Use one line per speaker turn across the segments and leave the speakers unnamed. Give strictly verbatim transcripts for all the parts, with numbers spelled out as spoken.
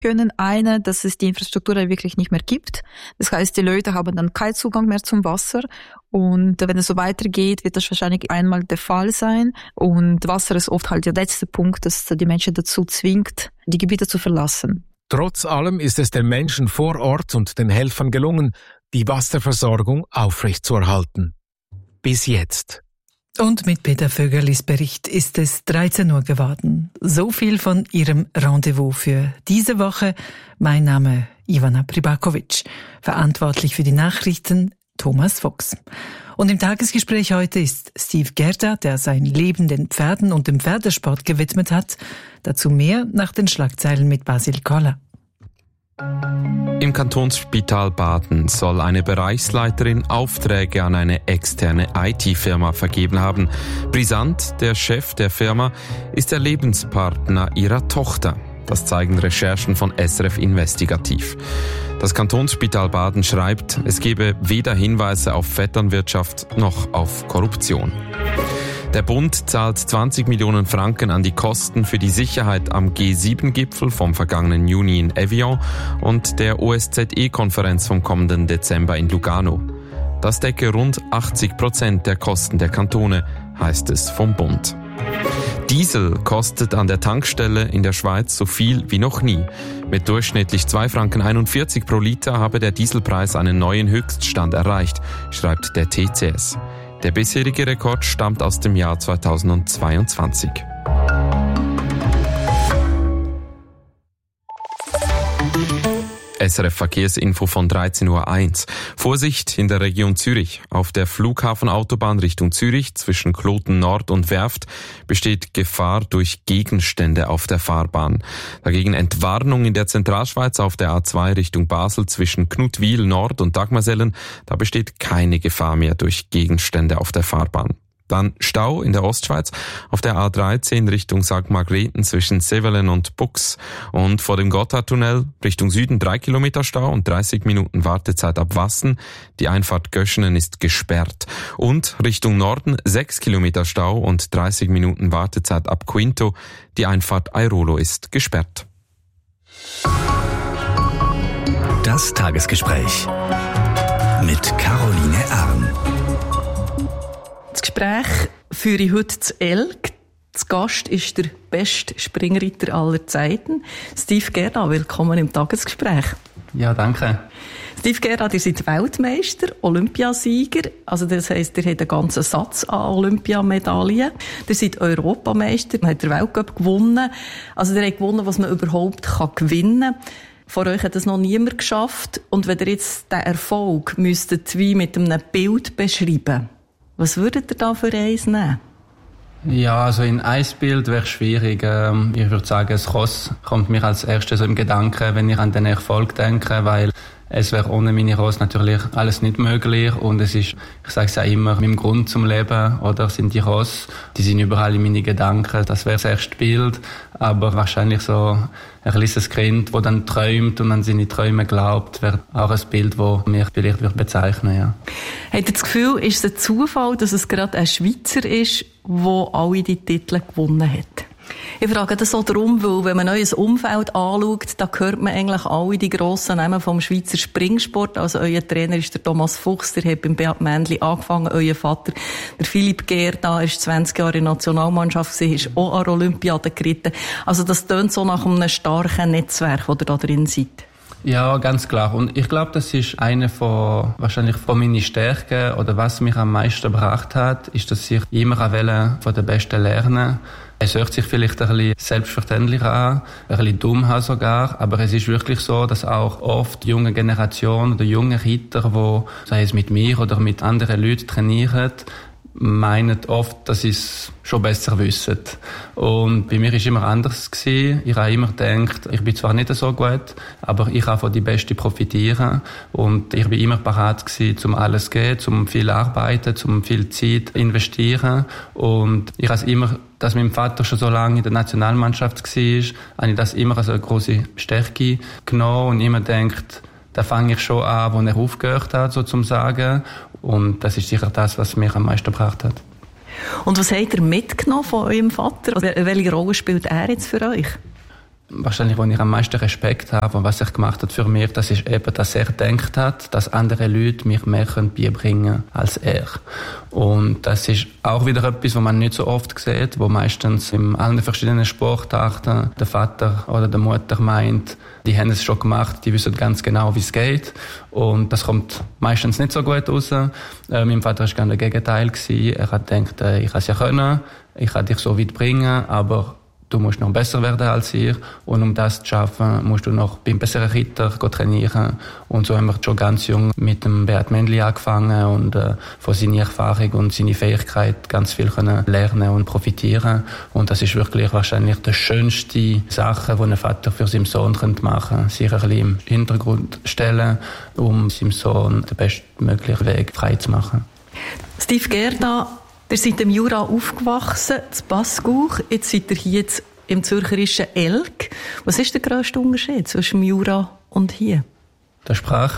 können. Eine, dass es die Infrastruktur wirklich nicht mehr gibt. Das heißt, die Leute haben dann keinen Zugang mehr zum Wasser. Und wenn es so weitergeht, wird das wahrscheinlich einmal der Fall sein. Und Wasser ist oft halt der letzte Punkt, das die Menschen dazu zwingt, die Gebiete zu verlassen.
Trotz allem ist es den Menschen vor Ort und den Helfern gelungen, die Wasserversorgung aufrechtzuerhalten. Bis jetzt.
Und mit Peter Vögerlis Bericht ist es dreizehn Uhr geworden. So viel von Ihrem Rendezvous für diese Woche. Mein Name Ivana Pribakovic. Verantwortlich für die Nachrichten Thomas Fuchs. Und im Tagesgespräch heute ist Steve Gerda, der sein Leben den Pferden und dem Pferdesport gewidmet hat. Dazu mehr nach den Schlagzeilen mit Basil Koller.
Im Kantonsspital Baden soll eine Bereichsleiterin Aufträge an eine externe I T-Firma vergeben haben. Brisant, der Chef der Firma, ist der Lebenspartner ihrer Tochter. Das zeigen Recherchen von S R F Investigativ. Das Kantonsspital Baden schreibt, es gebe weder Hinweise auf Vetternwirtschaft noch auf Korruption. Der Bund zahlt zwanzig Millionen Franken an die Kosten für die Sicherheit am G sieben Gipfel vom vergangenen Juni in Evian und der O S Z E-Konferenz vom kommenden Dezember in Lugano. Das decke rund achtzig Prozent der Kosten der Kantone, heißt es vom Bund. Diesel kostet an der Tankstelle in der Schweiz so viel wie noch nie. Mit durchschnittlich zwei Franken einundvierzig pro Liter habe der Dieselpreis einen neuen Höchststand erreicht, schreibt der T C S. Der bisherige Rekord stammt aus dem Jahr zweitausendzweiundzwanzig. S R F Verkehrsinfo von dreizehn Uhr eins. Vorsicht in der Region Zürich. Auf der Flughafenautobahn Richtung Zürich zwischen Kloten Nord und Werft besteht Gefahr durch Gegenstände auf der Fahrbahn. Dagegen Entwarnung in der Zentralschweiz auf der A zwei Richtung Basel zwischen Knutwil Nord und Dagmarsellen. Da besteht keine Gefahr mehr durch Gegenstände auf der Fahrbahn. Dann Stau in der Ostschweiz auf der A dreizehn Richtung Sankt Margrethen zwischen Sevelen und Bux. Und vor dem Gotthardtunnel Richtung Süden drei Kilometer Stau und dreißig Minuten Wartezeit ab Wassen. Die Einfahrt Göschenen ist gesperrt. Und Richtung Norden sechs Kilometer Stau und dreißig Minuten Wartezeit ab Quinto. Die Einfahrt Airolo ist gesperrt.
Das Tagesgespräch mit Caroline Arn.
Das Gespräch führe ich heute zu Elk. Zu Gast ist der beste Springreiter aller Zeiten, Steve Gerda. Willkommen im Tagesgespräch.
Ja, danke.
Steve Gerda, ihr seid Weltmeister, Olympiasieger. Also das heisst, ihr habt einen ganzen Satz an Olympiamedaillen. Ihr seid Europameister, habt den Weltcup gewonnen. Also ihr habt gewonnen, was man überhaupt gewinnen kann. Vor euch hat das noch niemand geschafft. Und wenn ihr jetzt den Erfolg müsstet wie mit einem Bild beschreiben, was würdet ihr da für eins nehmen?
Ja, also in ein Bild wäre schwierig. Ich würde sagen, das Ross kommt mir als erstes so im Gedanken, wenn ich an den Erfolg denke, weil es wäre ohne meine Ross natürlich alles nicht möglich und es ist, ich sage es ja immer, mein Grund zum Leben, oder sind die Ross, die sind überall in meinen Gedanken, das wäre das erste Bild, aber wahrscheinlich so ein kleines Kind, das dann träumt und an seine Träume glaubt, wäre auch ein Bild, das mich vielleicht bezeichnen würde, ja.
Habt ihr das Gefühl, ist es ein Zufall, dass es gerade ein Schweizer ist, der alle die Titel gewonnen hat? Ich frage das so darum, weil wenn man ein neues Umfeld anschaut, da hört man eigentlich alle die grossen Namen vom Schweizer Springsport. Also euer Trainer ist der Thomas Fuchs, der hat beim Beat Mändli angefangen, euer Vater, der Philipp Gerda, ist zwanzig Jahre in der Nationalmannschaft gewesen, ist auch an Olympiade geritten. Also das tönt so nach einem starken Netzwerk, das ihr da drin seid.
Ja, ganz klar. Und ich glaube, das ist eine von, wahrscheinlich von meinen Stärken oder was mich am meisten gebracht hat, ist, dass ich immer wollte von den Besten lernen. Es hört sich vielleicht ein bisschen selbstverständlich an, ein bisschen dumm sogar, aber es ist wirklich so, dass auch oft junge Generationen oder junge Reiter, die, sei es mit mir oder mit anderen Leuten trainieren, meinen oft, dass sie es schon besser wissen. Und bei mir war es immer anders gewesen. Ich habe immer gedacht, ich bin zwar nicht so gut, aber ich kann von die Besten profitieren. Und ich war immer bereit gewesen, um alles zu geben, um viel arbeiten, um viel Zeit investieren. Und ich habe immer, dass mein Vater schon so lange in der Nationalmannschaft war, habe ich das immer als eine grosse Stärke genommen und immer gedacht, da fange ich schon an, wo er aufgehört hat, so zum sagen. Und das ist sicher das, was mich am meisten gebracht hat.
Und was habt ihr mitgenommen von eurem Vater? Welche Rolle spielt er jetzt für euch?
wahrscheinlich, wo ich am meisten Respekt habe und was er gemacht hat für mich, das ist eben, dass er gedacht hat, dass andere Leute mich mehr beibringen können als er. Und das ist auch wieder etwas, was man nicht so oft sieht, wo meistens in allen verschiedenen Sportarten der Vater oder die Mutter meint, die haben es schon gemacht, die wissen ganz genau, wie es geht. Und das kommt meistens nicht so gut raus. Äh, mein Vater war genau das Gegenteil gewesen. Er hat gedacht, äh, ich kann es ja können, ich kann dich so weit bringen, aber du musst noch besser werden als ich. Und um das zu schaffen, musst du noch beim besseren Ritter trainieren. Und so haben wir schon ganz jung mit dem Beat Mändli angefangen und äh, von seiner Erfahrung und seiner Fähigkeit ganz viel können lernen und profitieren. Und das ist wirklich wahrscheinlich die schönste Sache, die ein Vater für seinen Sohn machen könnte. Sich ein bisschen im Hintergrund stellen, um seinem Sohn den bestmöglichen Weg frei zu machen.
Steve Gerda, ihr seid im Jura aufgewachsen, in Passgauch. Jetzt seid ihr hier im zürcherischen Elk. Was ist der grösste Unterschied zwischen dem Jura und hier?
Der Sprache.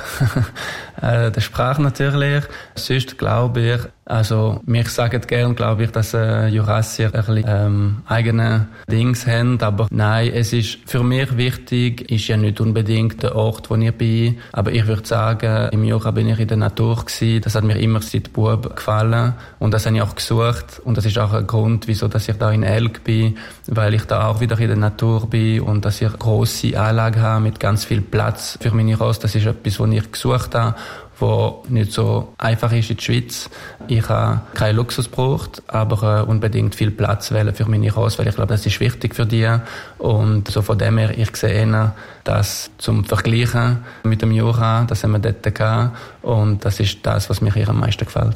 äh, der Sprache natürlich. Sonst glaube ich, also, wir sagen gerne, glaube ich, dass äh, Jurassier ein bisschen ähm, eigene Dings haben, aber nein, es ist für mich wichtig, ist ja nicht unbedingt der Ort, wo ich bin, aber ich würde sagen, im Jura bin ich in der Natur gewesen, das hat mir immer seit Bub gefallen und das habe ich auch gesucht und das ist auch ein Grund, wieso dass ich da in Elk bin, weil ich da auch wieder in der Natur bin und dass ich eine grosse Anlage habe mit ganz viel Platz für meine Ross, das ist etwas, was ich gesucht habe, wo nicht so einfach ist in der Schweiz. Ich habe keinen Luxus gebraucht, aber äh, unbedingt viel Platz wählen für meine Ross, weil ich glaube, das ist wichtig für die. Und so von dem her, ich sehe das zum Vergleichen mit dem Jura, das haben wir dort gehabt. Und das ist das, was mir hier am meisten gefällt.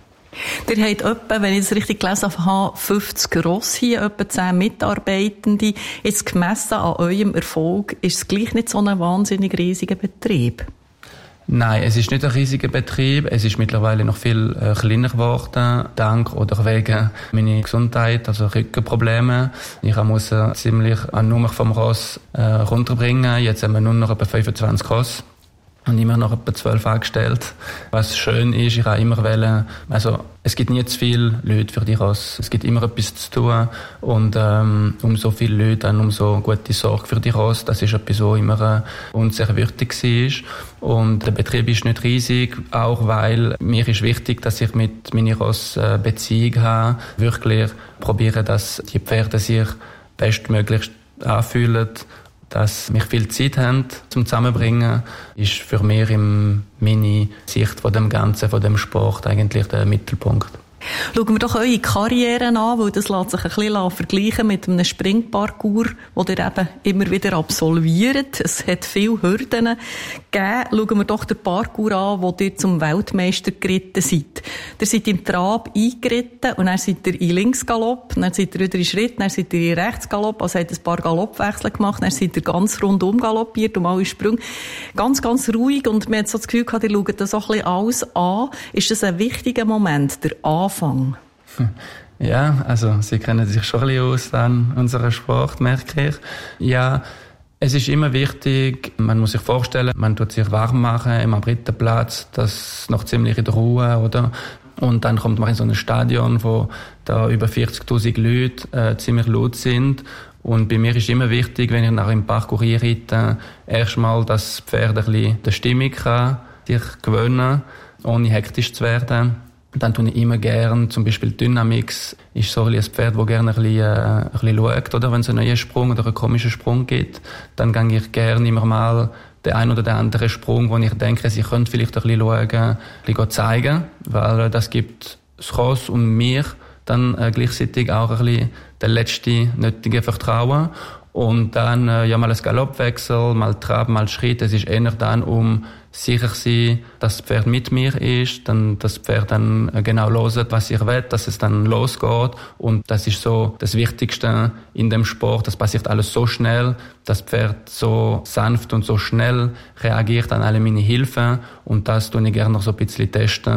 Ihr habt etwa, wenn ich das richtig gelesen habe, fünfzig Ross hier, etwa zehn Mitarbeitende. Jetzt gemessen an eurem Erfolg, ist es gleich nicht so ein wahnsinnig riesiger Betrieb?
Nein, es ist nicht ein riesiger Betrieb. Es ist mittlerweile noch viel äh, kleiner geworden, dank oder wegen meiner Gesundheit, also Rückenprobleme. Ich muss äh, ziemlich an Nummer vom Ross äh, runterbringen. Jetzt haben wir nur noch etwa fünfundzwanzig Ross. Und immer noch etwa zwölf angestellt. Was schön ist, ich habe immer wollen, also es gibt nie zu viele Leute für die Ross. Es gibt immer etwas zu tun und ähm, umso viele Leute, dann umso gute Sorge für die Ross. Das ist etwas, was immer äh, uns sehr wichtig war. Und der Betrieb ist nicht riesig, auch weil mir ist wichtig, dass ich mit meinen Ross äh, Beziehung habe. Wirklich probiere, dass die Pferde sich bestmöglichst anfühlen, dass wir viel Zeit haben zum Zusammenbringen, ist für mich in meiner Sicht von dem Ganzen, von dem Sport eigentlich der Mittelpunkt.
Schauen wir doch eure Karrieren an, weil das lässt sich ein bisschen vergleichen mit einem Springparcours, den ihr eben immer wieder absolviert. Es hat viele Hürden gegeben. Schauen wir doch den Parcours an, wo ihr zum Weltmeister geritten seid. Ihr seid im Trab eingeritten und dann seid ihr in Linksgalopp, dann seid ihr wieder in Schritt, dann seid ihr in Rechtsgalopp, also habt ein paar Galoppwechsel gemacht, dann seid ihr ganz rundum galoppiert, um alle Sprünge. Ganz, ganz ruhig und man hat so das Gefühl gehabt, ihr schaut das auch ein bisschen alles an. Ist das ein wichtiger Moment, der Anfang?
Ja, also Sie kennen sich schon ein bisschen aus an unserem Sport, merke ich. Ja, es ist immer wichtig, man muss sich vorstellen, man tut sich warm machen im Abrittenplatz, das noch ziemlich in der Ruhe, oder? Und dann kommt man in so ein Stadion, wo da über vierzigtausend Leute äh, ziemlich laut sind. Und bei mir ist immer wichtig, wenn ich nachher im Parcours reite, erstmal, dass das Pferd ein bisschen der Stimmung kann, sich gewöhnen, ohne hektisch zu werden. Dann tue ich immer gern, zum Beispiel Dynamix ist so ein Pferd, das gerne ein bisschen, äh, ein bisschen schaut, oder? Wenn es einen neuen Sprung oder einen komischen Sprung gibt, dann gehe ich gerne immer mal den einen oder den anderen Sprung, wo ich denke, sie könnte vielleicht ein bisschen schauen, ein bisschen zeigen, weil äh, das gibt das Ross und mir dann äh, gleichzeitig auch ein bisschen den letzten nötigen Vertrauen. Und dann, äh, ja, mal ein Galoppwechsel, mal Trab, mal Schritt. Es ist eher dann, um sicher zu sein, dass das Pferd mit mir ist, dann das Pferd dann genau hört, was ich will, dass es dann losgeht. Und das ist so das Wichtigste in dem Sport. Das passiert alles so schnell, dass das Pferd so sanft und so schnell reagiert an alle meine Hilfen. Und das tue ich gerne noch so ein bisschen testen.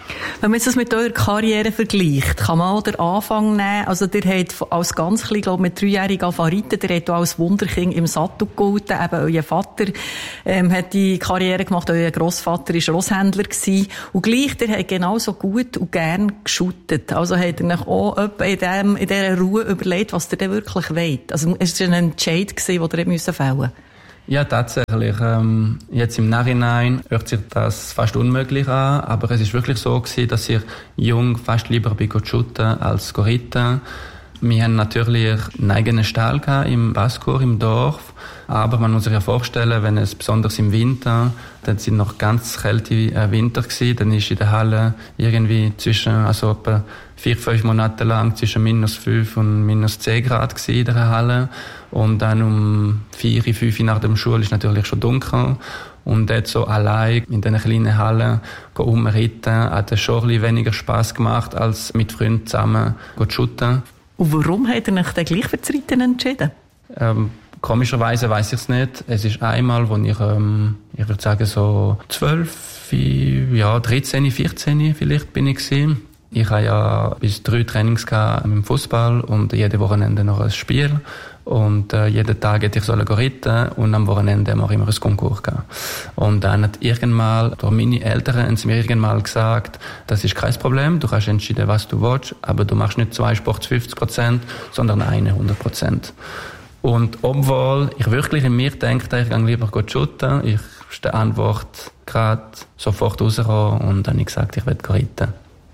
Wenn man jetzt das mit eurer Karriere vergleicht, kann man auch den Anfang nehmen. Also, ihr habt als ganz klein, glaube ich, mit dreijährigen Favoriten, ihr habt auch als Wunderkind im Sattel gehalten. Eben, euer Vater, ähm, hat die Karriere gemacht, euer Grossvater war Rosshändler gewesen. Und gleich, ihr habt genauso gut und gern geschuttet. Also, habt ihr euch auch etwa in dem, in dieser Ruhe überlegt, was ihr denn wirklich wollt. Also, es war ein Entscheid gewesen, den ihr fällen musst.
Ja, tatsächlich. Ähm, jetzt im Nachhinein hört sich das fast unmöglich an, aber es ist wirklich so gewesen, dass ich jung fast lieber bin shooten als reiten. Wir haben natürlich einen eigenen Stall gehabt im Baskur, im Dorf. Aber man muss sich ja vorstellen, wenn es besonders im Winter, dann sind noch ganz kalte Winter gewesen, dann ist in der Halle irgendwie zwischen, also etwa vier, fünf Monate lang zwischen minus fünf und minus zehn Grad gewesen in der Halle. Und dann um vier, fünf nach der Schule ist natürlich schon dunkel. Und dort so allein in diesen kleinen Hallen rumreiten, hat es schon ein bisschen weniger Spass gemacht, als mit Freunden zusammen zu shooten.
Und warum hat er sich dann gleich für das Reiten entschieden?
Ähm, komischerweise weiss ich es nicht. Es ist einmal, als ich, ähm, ich würde sagen, so zwölf, ja, dreizehn, vierzehn vielleicht bin ich gewesen. Ich hatte ja bis drei Trainings gehabt im Fußball und jede Wochenende noch ein Spiel. Und äh, jeden Tag hätte ich sollen reiten und am Wochenende haben wir immer ein Konkurs gehabt. Und dann hat irgendwann, durch meine Eltern haben sie mir irgendwann gesagt, das ist kein Problem, du kannst entscheiden, was du willst, aber du machst nicht zwei Sports fünfzig Prozent, sondern eine hundert Prozent. Und obwohl ich wirklich in mir denke, ich gehe lieber shooten, ich ist die Antwort gerade sofort rausgekommen und dann habe ich gesagt, ich will reiten.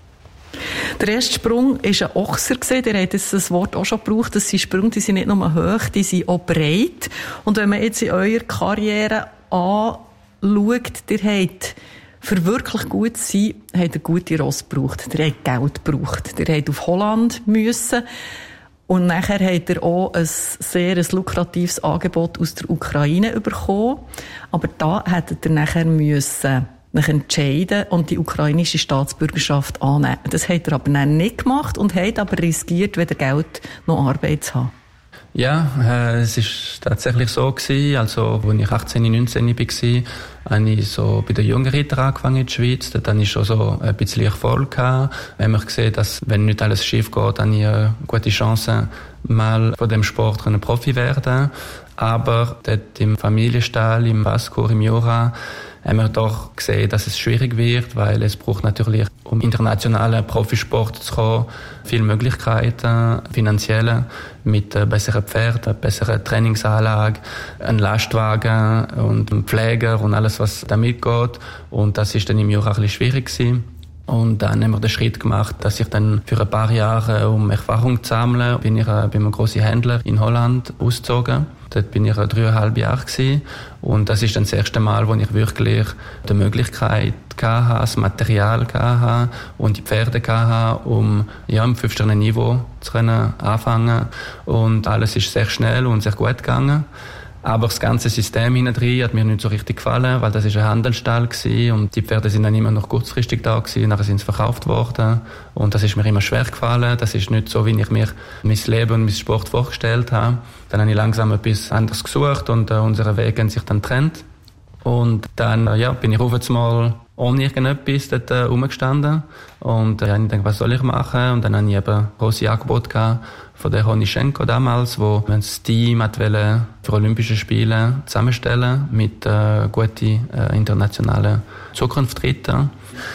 Der erste Sprung war ein Ochser. Ihr habt das Wort auch schon gebraucht. Das sind Sprünge, die sind nicht nur hoch, die sind auch breit. Und wenn man jetzt in eurer Karriere anschaut, ihr habt für wirklich gut zu sein, habt ihr gute Ross gebraucht. Ihr habt Geld gebraucht. Ihr habt auf Holland müssen. Und nachher habt ihr auch ein sehr ein lukratives Angebot aus der Ukraine bekommen. Aber da hättet ihr nachher müssen sich entscheiden und die ukrainische Staatsbürgerschaft annehmen. Das hat er aber dann nicht gemacht und hat aber riskiert, weder Geld noch Arbeit zu haben.
Ja, äh, es ist tatsächlich so gewesen. Also, als ich achtzehn, neunzehn war, habe ich so bei den Jungritter angefangen in der Schweiz. Dort hatte ich schon so ein bisschen Erfolg gehabt. Wir haben gesehen, dass, wenn nicht alles schief geht, habe ich eine gute Chance, mal von dem Sport Profi werden. Aber dort im Familienstall, im Baskur, im Jura, haben wir doch gesehen, dass es schwierig wird, weil es braucht natürlich, um internationalen Profisport zu kommen, viele Möglichkeiten, finanzielle, mit besseren Pferden, besseren Trainingsanlagen, einem Lastwagen und einem Pfleger und alles, was damit geht. Und das ist dann im Jura ein bisschen schwierig gewesen. Und dann haben wir den Schritt gemacht, dass ich dann für ein paar Jahre, um Erfahrung zu sammeln, bin ich bei einem grossen Händler in Holland ausgezogen. Dort bin ich dreieinhalb Jahre gewesen. Und das ist dann das erste Mal, wo ich wirklich die Möglichkeit hatte, das Material hatte und die Pferde hatte, um ja, im Fünf-Sterne-Niveau zu können anfangen. Und alles ist sehr schnell und sehr gut gegangen. Aber das ganze System hinten hat mir nicht so richtig gefallen, weil das ist ein Handelsstall gewesen und die Pferde sind dann immer noch kurzfristig da gewesen, nachher sind sie verkauft worden und das ist mir immer schwer gefallen. Das ist nicht so, wie ich mir mein Leben und mein Sport vorgestellt habe. Dann habe ich langsam etwas anderes gesucht und äh, unsere Wege haben sich dann getrennt. Und dann äh, ja, bin ich auf einmal ohne irgendetwas dort äh, rumgestanden und äh, ich dachte, was soll ich machen? Und dann habe ich eben große Angebote gehabt von der Honischenko damals, wo man das Team hat wollen für Olympische Spiele zusammenstellen mit äh, guten äh, internationalen Zukunftsrittern.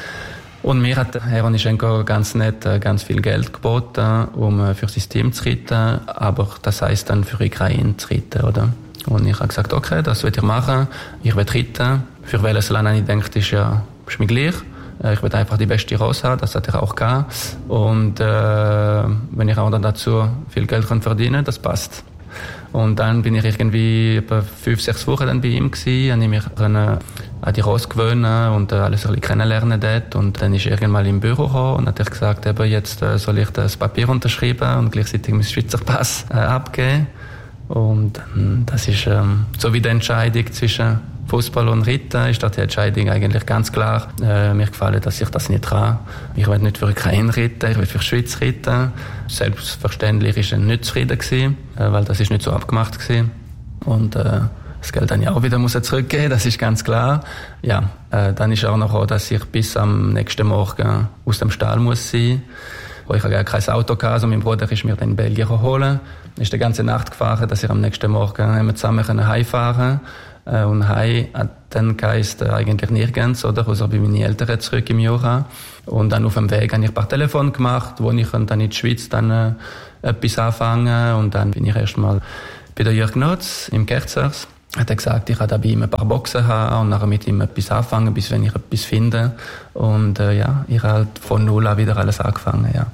Und mir hat Herr Honischenko ganz nett äh, ganz viel Geld geboten, um äh, für sein Team zu reiten, aber das heisst dann für Ukraine zu reiten, oder? Und ich habe gesagt, okay, das will ich machen, ich will reiten. Für welches Land habe ich gedacht, ist ja ist mir gleich. Ich will einfach die beste Rosse haben, das hatte ich auch gehabt. Und äh, wenn ich auch dann dazu viel Geld kann verdienen, das passt. Und dann bin ich irgendwie etwa fünf, sechs Wochen dann bei ihm gewesen, habe ich mich können an die Rosse gewöhnen und äh, alles ein bisschen kennenlernen dort. Und dann ist er irgendwann im Büro gekommen und hat gesagt, eben, jetzt äh, soll ich das Papier unterschreiben und gleichzeitig meinen Schweizer Pass äh, abgeben. Und äh, das ist ähm, so wie die Entscheidung zwischen Fußball und Reiten ist da die Entscheidung eigentlich ganz klar. Äh, mir gefällt, dass ich das nicht kann. Ich will nicht für Ukraine reiten, ich will für die Schweiz reiten. Selbstverständlich ist er nicht zufrieden gewesen, äh, weil das ist nicht so abgemacht gewesen. Und äh, das Geld dann ja auch wieder muss zurückgeben, das ist ganz klar. Ja, äh, dann ist auch noch so, dass ich bis am nächsten Morgen aus dem Stall muss sein. Ich hatte gar kein Auto gehabt, also mein Bruder ist mir dann in Belgien holen. Er ist die ganze Nacht gefahren, dass ich am nächsten Morgen zusammen heimfahren können. Und heim hat dann geheißt eigentlich nirgends, oder? Also bei meinen Eltern zurück im Jura. Und dann auf dem Weg habe ich ein paar Telefone gemacht, wo ich dann in der Schweiz dann äh, etwas anfangen. Und dann bin ich erstmal bei der Jürg Notz im Kerzers. Hat er gesagt, ich habe bei ihm ein paar Boxen haben und nachher mit ihm etwas anfangen, bis wenn ich etwas finde. Und äh, ja, ich habe halt von null an wieder alles angefangen, ja.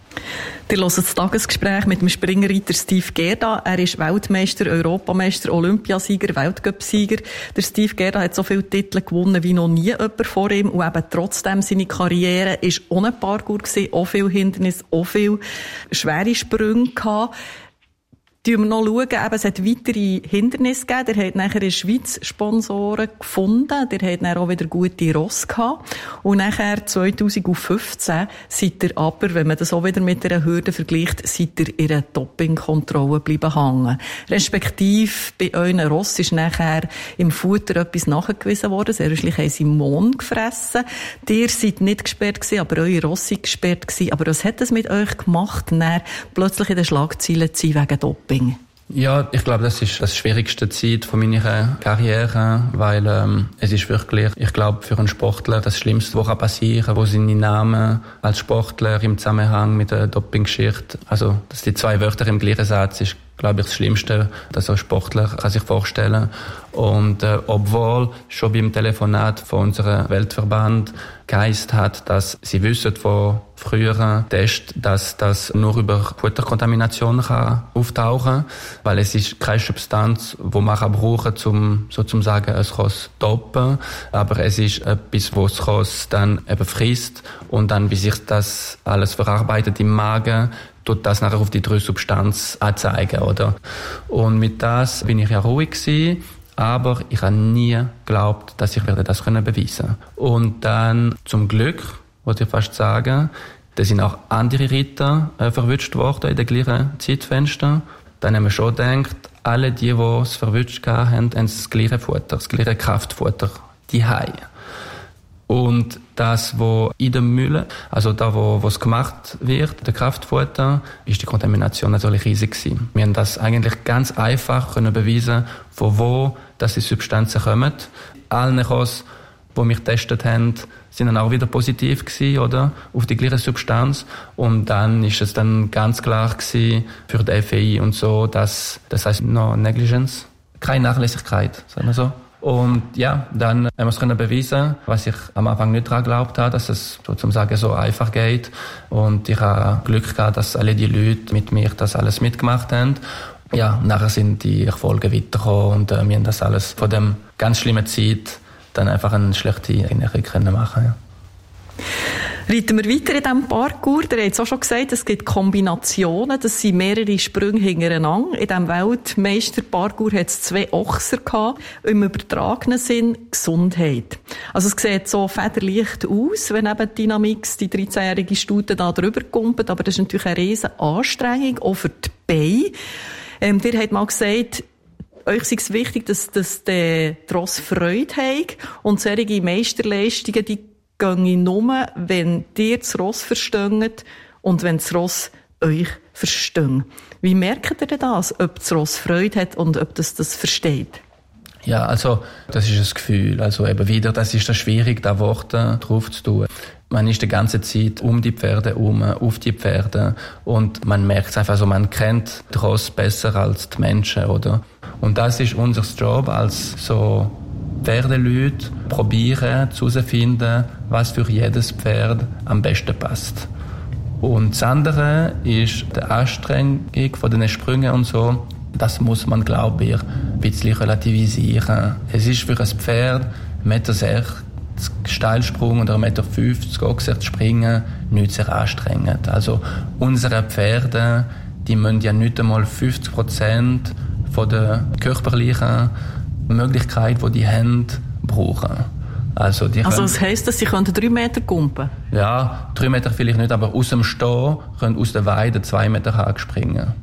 Ihr hört das Tagesgespräch mit dem Springreiter Steve Gerda. Er ist Weltmeister, Europameister, Olympiasieger, Weltcupsieger. Der Steve Gerda hat so viele Titel gewonnen wie noch nie jemand vor ihm. Und eben trotzdem, seine Karriere ist ohne Parkour gewesen, auch viel Hindernis, auch viel schwere Sprünge gehabt. Schauen wir noch, schauen, eben, es hat weitere Hindernisse gegeben. Der hat nachher in der Schweiz Sponsoren gefunden. Der hat dann auch wieder gute Ross gehabt. Und nachher zwanzig fünfzehn seid ihr aber, wenn man das auch wieder mit einer Hürde vergleicht, seid ihr in einer Dopingkontrolle bleiben hängen. Respektive bei euren Ross ist nachher im Futter etwas nachgewiesen worden. Sehr wahrscheinlich haben sie Mohn gefressen. Ihr seid nicht gesperrt gewesen, aber eure Ross sind gesperrt gewesen. Aber was hat das mit euch gemacht, dann plötzlich in den Schlagzeilen zu sein wegen Doping?
Ja, ich glaube, das ist das schwierigste Zeit von meiner Karriere, weil ähm, es ist wirklich, ich glaube, für einen Sportler das Schlimmste, was passieren kann, wo seine Namen als Sportler im Zusammenhang mit der Doping-Geschichte, also dass die zwei Wörter im gleichen Satz ist, glaube ich, das Schlimmste, das ein Sportler kann sich vorstellen. Und äh, obwohl schon beim Telefonat von unserem Weltverband geheißen hat, dass sie wissen von früheren Tests, dass das nur über Futterkontamination kann auftauchen, weil es ist keine Substanz, die man kann brauchen kann, um sozusagen es kann dopen, aber es ist etwas, was es dann eben frisst und dann, wie sich das alles verarbeitet im Magen, tut das nachher auf die drei Substanz anzeigen, oder? Und mit das bin ich ja ruhig gewesen, aber ich habe nie geglaubt, dass ich werde das können beweisen. Und dann zum Glück, wollte ich fast sagen, da sind auch andere Ritter äh, verwünscht worden in den gleichen Zeitfenster. Dann haben wir schon gedacht, alle die, die es verwünscht haben, haben das gleiche Futter, das gleiche Kraftfutter, die haben. Und das, wo in der Mühle, also da, wo es gemacht wird, der Kraftfutter, ist die Kontamination natürlich riesig gewesen. Wir haben das eigentlich ganz einfach können beweisen, von wo dass die Substanzen kommen. Alle Kos, die mich getestet haben, sind dann auch wieder positiv gewesen, oder? Auf die gleiche Substanz. Und dann ist es dann ganz klar gewesen für die F E I und so, dass, das heißt no Negligence, keine Nachlässigkeit, sagen wir so. Und ja, dann haben wir es können beweisen, was ich am Anfang nicht daran geglaubt habe, dass es sozusagen so einfach geht. Und ich habe Glück gehabt, dass alle die Leute mit mir das alles mitgemacht haben. Ja, nachher sind die Erfolge weitergekommen und äh, wir haben das alles von dem ganz schlimmen Zeit dann einfach eine schlechte Erinnerung können machen. Ja.
Reiten wir weiter in diesem Parkour. Ihr habt es auch schon gesagt, es gibt Kombinationen, das sind mehrere Sprünge hintereinander. In diesem Weltmeister-Parkour hat es zwei Ochser gehabt, im übertragenen Sinn Gesundheit. Also es sieht so federleicht aus, wenn eben Dynamix, die dreizehnjährige Stute, da drüber kumpelt, aber das ist natürlich eine riesen Anstrengung, auch für die Beine. Ähm, ihr habt mal gesagt, euch ist es wichtig, dass, dass der Ross Freude hat und solche Meisterleistungen, die gehen nur, wenn ihr das Ross versteht und wenn das Ross euch versteht. Wie merkt ihr denn das, ob das Ross Freude hat und ob das das versteht?
Ja, also das ist ein Gefühl. Also eben wieder, das ist das schwierig, da Worte drauf zu tun. Man ist die ganze Zeit um die Pferde herum, auf die Pferde und man merkt es einfach so, man kennt die Ross besser als die Menschen, oder? Und das ist unser Job als so Pferdeleute, probieren herauszufinden, was für jedes Pferd am besten passt. Und das andere ist die Anstrengung von den Sprüngen und so. Das muss man, glaube ich, ein bisschen relativisieren. Es ist für ein Pferd eins Meter sechzig Steilsprung oder eins Meter fünfzig Ochser springen nicht sehr anstrengend. Also unsere Pferde, die müssen ja nicht einmal fünfzig Prozent von der körperlichen Möglichkeit, die die haben, brauchen. Also, die
also das heisst, dass sie drei Meter kumpen?
Ja, drei Meter vielleicht nicht, aber aus dem Stehen können aus der Weide zwei Meter Hag springen.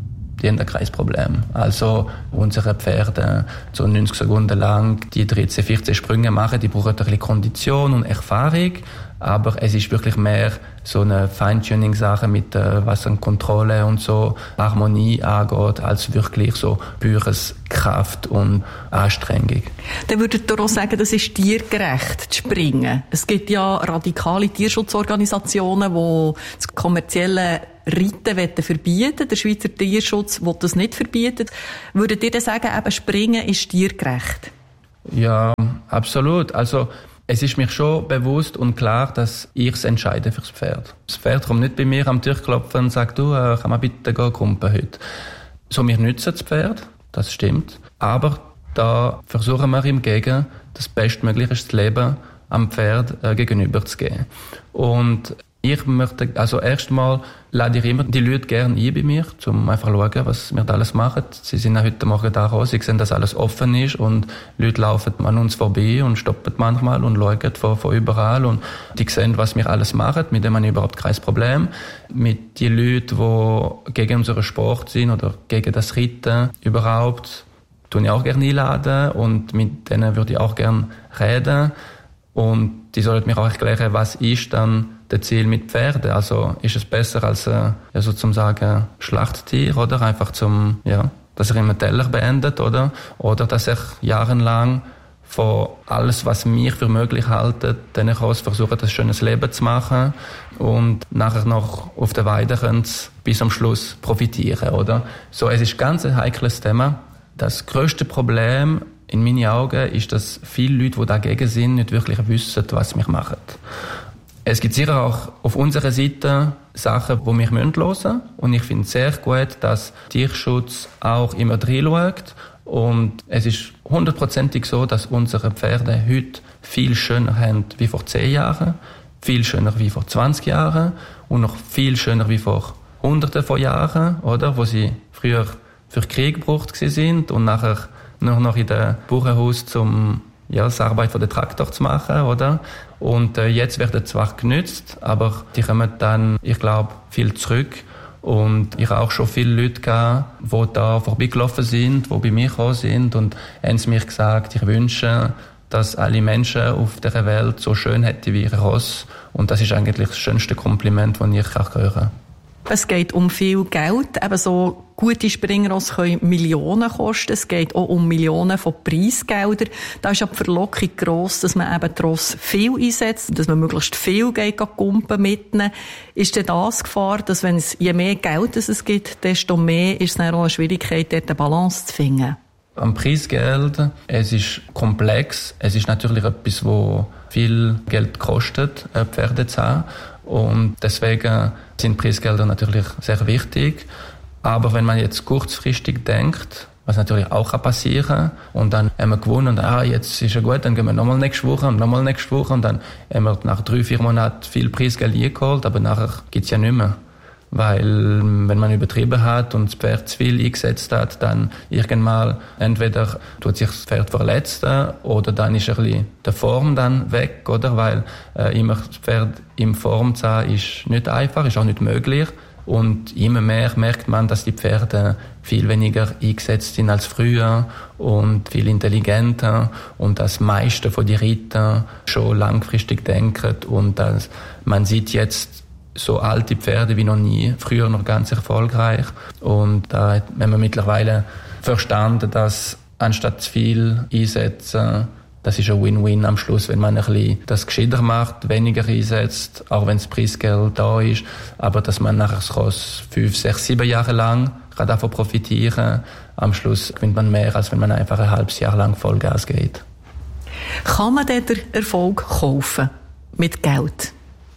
die haben kein Problem. Also unsere Pferde so neunzig Sekunden lang die dreizehn, vierzehn Sprünge machen, die brauchen ein bisschen Kondition und Erfahrung, aber es ist wirklich mehr so eine Feintuning-Sache mit äh, was an Kontrolle und so Harmonie angeht, als wirklich so pures Kraft und Anstrengung.
Dann würdet ihr auch sagen, das ist tiergerecht, zu springen. Es gibt ja radikale Tierschutzorganisationen, die das kommerzielle Reiten verbieten wollen. Der Schweizer Tierschutz will das nicht verbieten. Würdet ihr dann sagen, eben Springen ist tiergerecht?
Ja, absolut. Also es ist mir schon bewusst und klar, dass ich es entscheide fürs Pferd. Das Pferd kommt nicht bei mir am Tür klopfen und sagt, du, äh, kann man bitte gehen kumpen heute. So, wir nützen das Pferd, das stimmt. Aber da versuchen wir im Gegen das bestmögliche Leben am Pferd äh, gegenüber zu geben. Und ich möchte, also erstmal lade ich immer die Leute gerne ein bei mir, um einfach zu schauen, was wir da alles machen. Sie sind auch heute Morgen da raus, sie sehen, dass alles offen ist und Leute laufen an uns vorbei und stoppen manchmal und schauen von, von überall und die sehen, was wir alles machen, mit dem haben wir überhaupt kein Problem. Mit den Leuten, die gegen unseren Sport sind oder gegen das Reiten überhaupt, tun ich auch gerne einladen und mit denen würde ich auch gerne reden. Und die sollten mir auch erklären, was ist dann das Ziel mit Pferden. Also ist es besser als ein, ja, sozusagen Schlachttier, oder? Einfach zum, ja, dass er immer Teller beendet, oder? Oder dass er jahrelang von alles, was wir für möglich halten, dann versuchen, ein schönes Leben zu machen und nachher noch auf der Weide können sie bis am Schluss profitieren, oder? So, es ist ganz ein heikles Thema. Das grösste Problem in meinen Augen ist, dass viele Leute, die dagegen sind, nicht wirklich wissen, was wir machen. Es gibt sicher auch auf unserer Seite Sachen, die wir hören müssen. Und ich finde es sehr gut, dass Tierschutz auch immer reinschaut. Und es ist hundertprozentig so, dass unsere Pferde heute viel schöner haben wie vor zehn Jahren, viel schöner wie vor zwanzig Jahren und noch viel schöner wie vor hunderten von Jahren, oder? Wo sie früher für Krieg gebraucht sind und nachher nur noch in den Bauernhaus zum ja, das Arbeit von der Traktor zu machen, oder? Und äh, jetzt werden zwar genützt, aber die kommen dann, ich glaube, viel zurück. Und ich habe auch schon viele Leute gehabt, die da vorbeigelaufen sind, die bei mir gekommen sind und haben mir gesagt, ich wünsche, dass alle Menschen auf dieser Welt so schön hätten wie ihre Ross. Und das ist eigentlich das schönste Kompliment, das ich auch hören kann.
Es geht um viel Geld. Eben so gute Springrosse können Millionen kosten. Es geht auch um Millionen von Preisgeldern. Da ist ja die Verlockung gross, dass man eben die Rosse viel einsetzt, dass man möglichst viel geht, kumpen mitnehmen. Ist denn das Gefahr, dass wenn es je mehr Geld es gibt, desto mehr ist es dann auch eine Schwierigkeit, dort eine Balance zu finden?
Am Preisgeld, es ist komplex. Es ist natürlich etwas, das viel Geld kostet, Pferde zu haben. Und deswegen sind Preisgelder natürlich sehr wichtig. Aber wenn man jetzt kurzfristig denkt, was natürlich auch passieren kann, und dann haben wir gewonnen und ah, jetzt ist ja gut, dann gehen wir nochmal nächste Woche und nochmal nächste Woche und dann haben wir nach drei, vier Monaten viel Preisgeld eingeholt, aber nachher gibt's ja nicht mehr. Weil, wenn man übertrieben hat und das Pferd zu viel eingesetzt hat, dann irgendwann entweder tut sich das Pferd verletzen oder dann ist ein bisschen die Form dann weg, oder? Weil äh, immer das Pferd in Form zu haben, ist nicht einfach, ist auch nicht möglich. Und immer mehr merkt man, dass die Pferde viel weniger eingesetzt sind als früher und viel intelligenter und das meiste von den Reitern schon langfristig denken und dass man sieht jetzt so alte Pferde wie noch nie, früher noch ganz erfolgreich. Und da haben wir mittlerweile verstanden, dass anstatt zu viel einsetzen, das ist ein Win-Win am Schluss, wenn man ein bisschen das gescheiter macht, weniger einsetzt, auch wenn das Preisgeld da ist, aber dass man nachher das Ross fünf, sechs, sieben Jahre lang kann davon profitieren. Am Schluss gewinnt man mehr, als wenn man einfach ein halbes Jahr lang Vollgas geht.
Kann man denn den Erfolg kaufen? Mit Geld?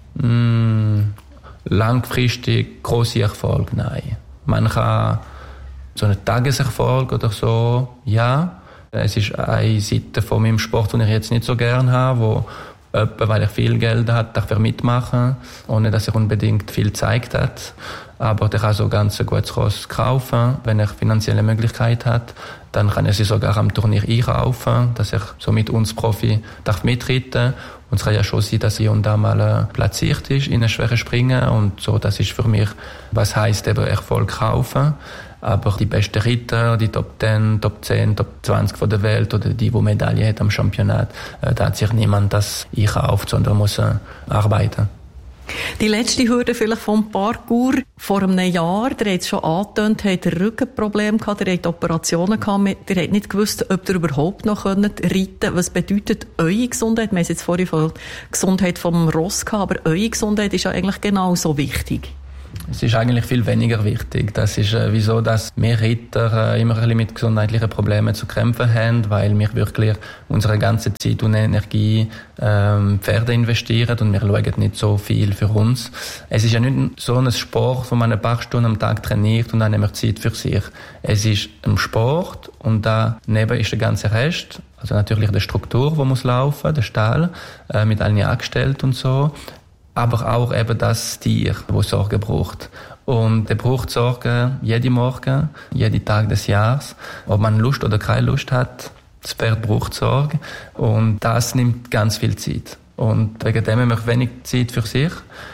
Mm. Langfristig grosse Erfolg, nein. Man kann so einen Tageserfolg oder so, ja. Es ist eine Seite von meinem Sport, die ich jetzt nicht so gerne habe, wo jemand, weil er viel Geld hat, darf er mitmachen, ohne dass er unbedingt viel gezeigt hat. Aber der kann so ganz ein gutes Ross kaufen, wenn er finanzielle Möglichkeit hat. Dann kann er sie sogar am Turnier einkaufen, dass er so mit uns Profi darf mitreiten. Und es kann ja schon sein, dass hier und da mal äh, platziert ist in einem schweren Springen. Und so, das ist für mich, was heisst eben Erfolg kaufen. Aber die besten Ritter, die Top zehn, Top zehn, Top zwanzig von der Welt oder die, die Medaille hat am Championat, äh, da hat sich niemand das einkauft, sondern muss äh, arbeiten.
Die letzte Hürde vielleicht vom Parkour. Vor einem Jahr, der hat es schon angetönt, hat ein Rückenproblem gehabt, der hat Operationen gehabt, der hat nicht gewusst, ob ihr überhaupt noch reiten könnt. Was bedeutet eure Gesundheit? Wir haben jetzt vorhin von der Gesundheit vom Ross gehabt, aber eure Gesundheit ist ja eigentlich genauso wichtig.
Es ist eigentlich viel weniger wichtig. Das ist äh, wieso, dass wir Ritter äh, immer ein bisschen mit gesundheitlichen Problemen zu kämpfen haben, weil wir wirklich unsere ganze Zeit und Energie ähm, Pferde investieren und wir schauen nicht so viel für uns. Es ist ja nicht so ein Sport, wo man ein paar Stunden am Tag trainiert und dann nehmen wir Zeit für sich. Es ist ein Sport und daneben ist der ganze Rest, also natürlich die Struktur, die muss laufen, der Stall äh, mit allen Angestellten und so. Aber auch eben das Tier, das Sorge braucht. Und er braucht Sorge jeden Morgen, jeden Tag des Jahres. Ob man Lust oder keine Lust hat, das Pferd braucht Sorge. Und das nimmt ganz viel Zeit. Und wegen dem haben wir wenig Zeit für sich.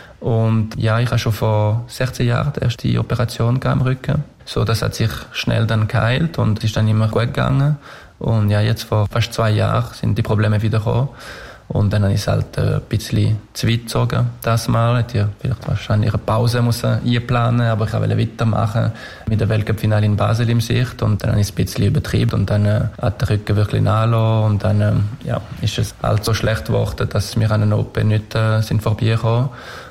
Und ja, ich habe schon vor sechzehn Jahren die erste Operation am Rücken. So, das hat sich schnell dann geheilt und ist dann immer gut gegangen. Und ja, jetzt vor fast zwei Jahren sind die Probleme wieder gekommen. Und dann habe ich es halt ein bisschen zu weit gezogen, das Mal. Ich hätte vielleicht wahrscheinlich eine Pause müssen einplanen, aber ich wollte weitermachen mit dem Weltcup-Finale in Basel im Sicht. Und dann habe ich es ein bisschen übertrieben und dann äh, hat der Rücken wirklich nachgelassen. Und dann äh, ja, ist es halt so schlecht geworden, dass wir an den O P nicht äh, sind vorbeigekommen.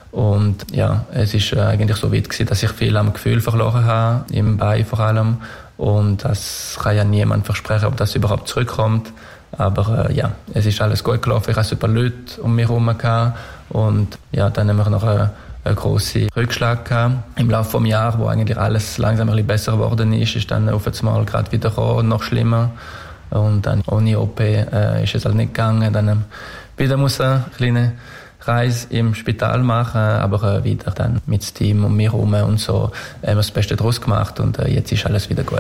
Und ja, es ist äh, eigentlich so weit gewesen, dass ich viel am Gefühl verloren habe, im Bein vor allem. Und das kann ja niemand versprechen, ob das überhaupt zurückkommt. Aber äh, ja, es ist alles gut gelaufen. Ich hatte super Leute um mich herum. Und ja, dann haben wir noch einen, einen grossen Rückschlag gehabt. Im Laufe des Jahres, wo eigentlich alles langsam ein bisschen besser geworden ist, ist dann auf einmal gerade wieder gekommen und noch schlimmer. Und dann ohne O P äh, ist es halt nicht gegangen. Dann ähm, wieder muss eine kleine Reise im Spital machen, aber äh, wieder dann mit dem Team um mich herum und so haben wir das Beste daraus gemacht und äh, jetzt ist alles wieder gut.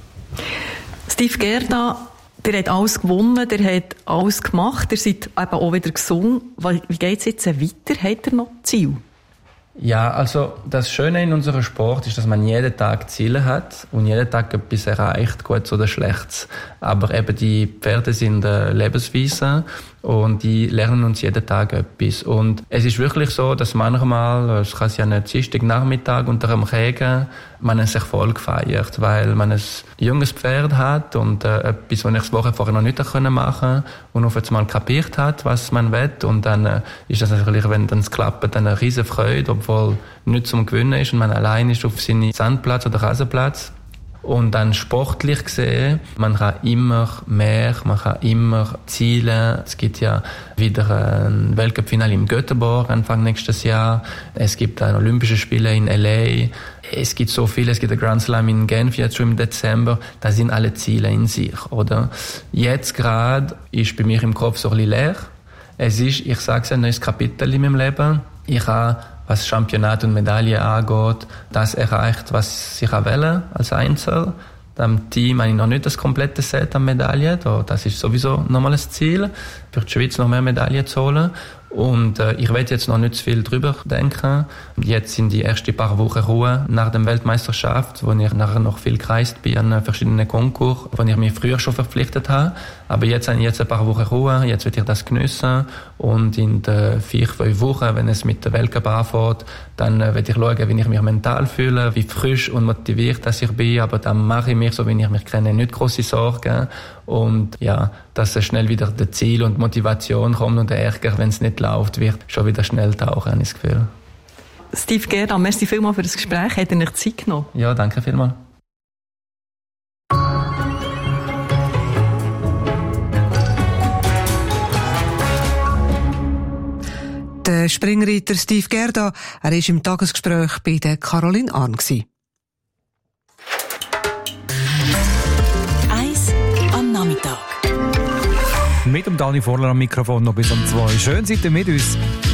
Steve Gerda, der hat alles gewonnen, der hat alles gemacht, der seid eben auch wieder gesund. Wie geht es jetzt weiter? Hat er noch Ziel?
Ja, also das Schöne in unserem Sport ist, dass man jeden Tag Ziele hat und jeden Tag etwas erreicht, Gutes oder Schlechtes. Aber eben die Pferde sind äh, Lebensweise und die lernen uns jeden Tag etwas. Und es ist wirklich so, dass manchmal, es kann ja ein Dienstagnachmittag unter einem Regen, man einen Erfolg feiert, weil man ein junges Pferd hat und äh, etwas, was ich das Woche vorher noch nicht machen konnte und auf einmal kapiert hat, was man will. Und dann äh, ist das natürlich, wenn dann es klappt, dann eine riesige Freude, obwohl nicht zum Gewinnen ist und man allein ist auf seinem Sandplatz oder Rasenplatz. Und dann sportlich gesehen, man kann immer mehr, man kann immer zielen. Es gibt ja wieder ein Weltcup-Finale in Göteborg Anfang nächstes Jahr. Es gibt ein Olympische Spiele in L A. Es gibt so viele, es gibt ein Grand Slam in Genf jetzt schon im Dezember. Das sind alle Ziele in sich, oder? Jetzt gerade ist bei mir im Kopf so ein bisschen leer. Es ist, ich sage es, ein neues Kapitel in meinem Leben. Ich habe, was Championat und Medaille angeht, das erreicht, was ich wählen als Einzel. Am Team habe ich noch nicht das komplette Set an Medaillen. Das ist sowieso nochmal ein Ziel, für die Schweiz noch mehr Medaillen zu holen. Und äh, ich will jetzt noch nicht zu viel drüber denken. Jetzt sind die ersten paar Wochen Ruhe nach der Weltmeisterschaft, wo ich nachher noch viel gereist bin an verschiedenen Konkurs, wo ich mich früher schon verpflichtet habe. Aber jetzt habe ich jetzt ein paar Wochen Ruhe, jetzt will ich das geniessen. Und in den vier, fünf Wochen, wenn es mit der Weltcup anfängt, dann äh, will ich schauen, wie ich mich mental fühle, wie frisch und motiviert dass ich bin. Aber dann mache ich mir, so wie ich mich kenne, nicht grosse Sorgen. Und ja, dass schnell wieder das Ziel und Motivation kommt und der Ärger, wenn es nicht läuft, wird schon wieder schnell tauchen, habe ich das Gefühl.
Steve Gerda, merci vielmals für das Gespräch. Hat er nicht Zeit genommen?
Ja, danke vielmals.
Der Springreiter Steve Gerda, er war im Tagesgespräch bei der Caroline Arn.
Eins am Nachmittag.
Mit dem Dani Vorler am Mikrofon noch bis um zwei. Schön seid ihr mit uns.